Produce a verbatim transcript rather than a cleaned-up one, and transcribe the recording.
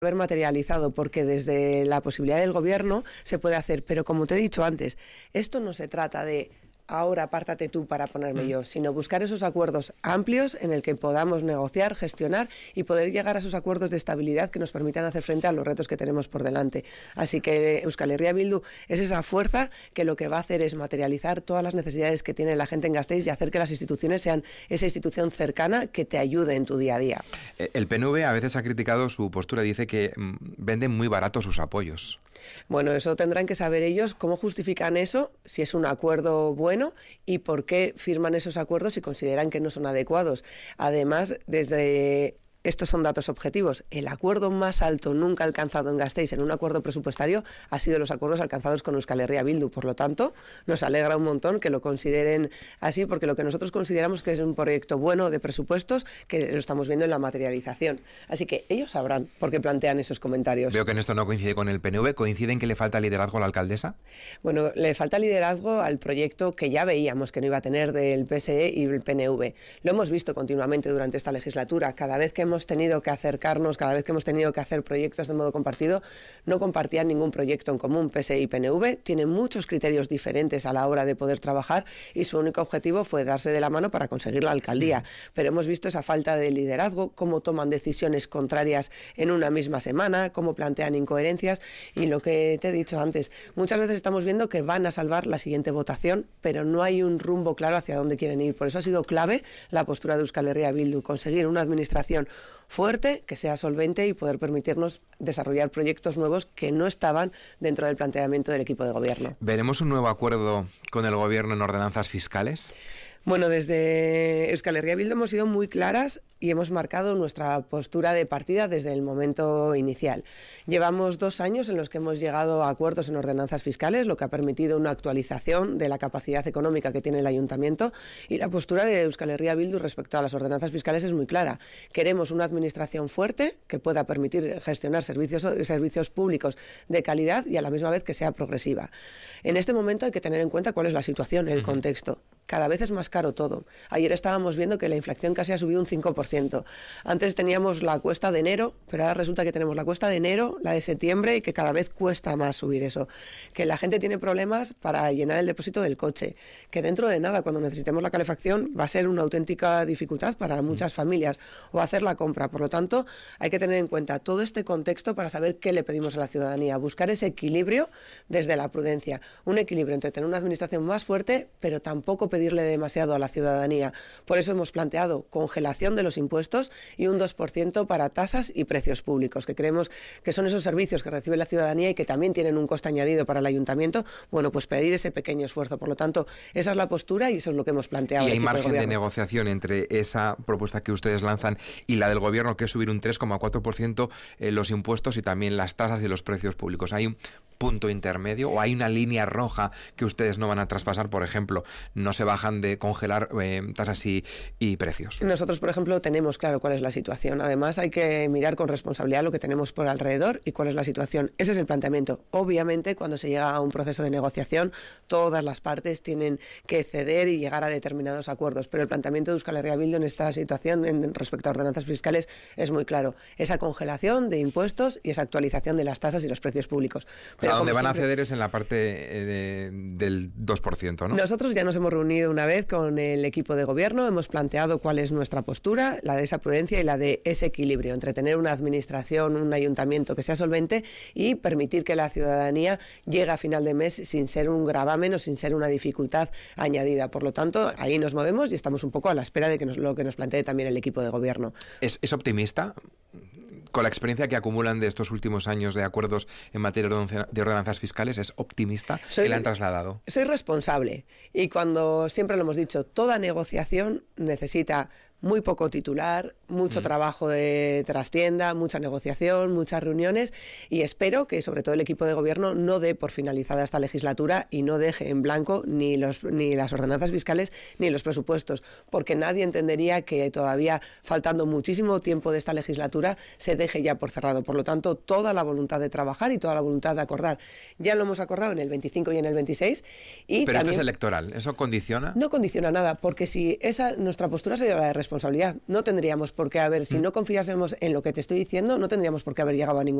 haber materializado, porque desde la posibilidad del gobierno se puede hacer, pero como te he dicho antes, esto no se trata de ahora apártate tú para ponerme yo, sino buscar esos acuerdos amplios en el que podamos negociar, gestionar y poder llegar a esos acuerdos de estabilidad que nos permitan hacer frente a los retos que tenemos por delante. Así que Euskal Herria Bildu es esa fuerza que lo que va a hacer es materializar todas las necesidades que tiene la gente en Gasteiz y hacer que las instituciones sean esa institución cercana que te ayude en tu día a día. El P N V a veces ha criticado su postura, dice que mmm, venden muy barato sus apoyos. Bueno, eso tendrán que saber ellos cómo justifican eso, si es un acuerdo bueno y por qué firman esos acuerdos si consideran que no son adecuados. Además, desde... Estos son datos objetivos. El acuerdo más alto nunca alcanzado en Gasteiz en un acuerdo presupuestario ha sido los acuerdos alcanzados con Euskal Herria Bildu. Por lo tanto, nos alegra un montón que lo consideren así, porque lo que nosotros consideramos que es un proyecto bueno de presupuestos, que lo estamos viendo en la materialización. Así que ellos sabrán por qué plantean esos comentarios. Veo que en esto no coincide con el P N V. ¿Coincide en que le falta liderazgo a la alcaldesa? Bueno, le falta liderazgo al proyecto que ya veíamos que no iba a tener del P S E y el P N V. Lo hemos visto continuamente durante esta legislatura. Cada vez que hemos tenido que acercarnos, cada vez que hemos tenido que hacer proyectos de modo compartido, no compartían ningún proyecto en común. P S E y P N V tienen muchos criterios diferentes a la hora de poder trabajar y su único objetivo fue darse de la mano para conseguir la alcaldía. Pero hemos visto esa falta de liderazgo, cómo toman decisiones contrarias en una misma semana, cómo plantean incoherencias y lo que te he dicho antes, muchas veces estamos viendo que van a salvar la siguiente votación, pero no hay un rumbo claro hacia dónde quieren ir. Por eso ha sido clave la postura de Euskal Herria Bildu, conseguir una administración fuerte, que sea solvente y poder permitirnos desarrollar proyectos nuevos que no estaban dentro del planteamiento del equipo de gobierno. ¿Veremos un nuevo acuerdo con el gobierno en ordenanzas fiscales? Bueno, desde Euskal Herria Bildu hemos sido muy claras y hemos marcado nuestra postura de partida desde el momento inicial. Llevamos dos años en los que hemos llegado a acuerdos en ordenanzas fiscales, lo que ha permitido una actualización de la capacidad económica que tiene el ayuntamiento, y la postura de Euskal Herria Bildu respecto a las ordenanzas fiscales es muy clara. Queremos una administración fuerte que pueda permitir gestionar servicios, servicios públicos de calidad y a la misma vez que sea progresiva. En este momento hay que tener en cuenta cuál es la situación, el contexto. Cada vez es más caro todo. Ayer estábamos viendo que la inflación casi ha subido un cinco por ciento. Antes teníamos la cuesta de enero, pero ahora resulta que tenemos la cuesta de enero, la de septiembre, y que cada vez cuesta más subir eso. Que la gente tiene problemas para llenar el depósito del coche. Que dentro de nada, cuando necesitemos la calefacción, va a ser una auténtica dificultad para muchas familias. O hacer la compra. Por lo tanto, hay que tener en cuenta todo este contexto para saber qué le pedimos a la ciudadanía. Buscar ese equilibrio desde la prudencia. Un equilibrio entre tener una administración más fuerte, pero tampoco pedirle demasiado a la ciudadanía. Por eso hemos planteado congelación de los impuestos y un dos por ciento para tasas y precios públicos, que creemos que son esos servicios que recibe la ciudadanía y que también tienen un coste añadido para el ayuntamiento. Bueno, pues pedir ese pequeño esfuerzo. Por lo tanto, esa es la postura y eso es lo que hemos planteado. ¿Y hay margen de, de negociación entre esa propuesta que ustedes lanzan y la del gobierno, que es subir un tres coma cuatro por ciento eh, los impuestos y también las tasas y los precios públicos? ¿Hay un punto intermedio o hay una línea roja que ustedes no van a traspasar? Por ejemplo, no se bajan de congelar eh, tasas y, y precios. Nosotros, por ejemplo, tenemos claro cuál es la situación. Además, hay que mirar con responsabilidad lo que tenemos por alrededor y cuál es la situación. Ese es el planteamiento. Obviamente, cuando se llega a un proceso de negociación, todas las partes tienen que ceder y llegar a determinados acuerdos. Pero el planteamiento de Euskal Herria Bildu en esta situación, en respecto a ordenanzas fiscales, es muy claro. Esa congelación de impuestos y esa actualización de las tasas y los precios públicos. Pero a donde van siempre, a ceder es en la parte de, del dos por ciento, ¿no? Nosotros ya nos hemos reunido una vez con el equipo de gobierno, hemos planteado cuál es nuestra postura, la de esa prudencia y la de ese equilibrio entre tener una administración, un ayuntamiento que sea solvente y permitir que la ciudadanía llegue a final de mes sin ser un gravamen o sin ser una dificultad añadida. Por lo tanto, ahí nos movemos y estamos un poco a la espera de que nos, lo que nos plantee también el equipo de gobierno. ¿Es, es optimista? Con la experiencia que acumulan de estos últimos años de acuerdos en materia de ordenanzas fiscales, ¿es optimista? Soy, ¿Qué le han trasladado? Soy responsable y cuando siempre lo hemos dicho, toda negociación necesita muy poco titular, mucho mm. trabajo de trastienda, mucha negociación, muchas reuniones y espero que sobre todo el equipo de gobierno no dé por finalizada esta legislatura y no deje en blanco ni, los, ni las ordenanzas fiscales ni los presupuestos, porque nadie entendería que todavía faltando muchísimo tiempo de esta legislatura se deje ya por cerrado. Por lo tanto, toda la voluntad de trabajar y toda la voluntad de acordar. Ya lo hemos acordado en el veinticinco y en el veintiséis. Y Pero también, esto es electoral, ¿eso condiciona? No condiciona nada, porque si esa nuestra postura sería la de responsabilidad, responsabilidad. No tendríamos por qué haber, si no confiásemos en lo que te estoy diciendo, no tendríamos por qué haber llegado a ningún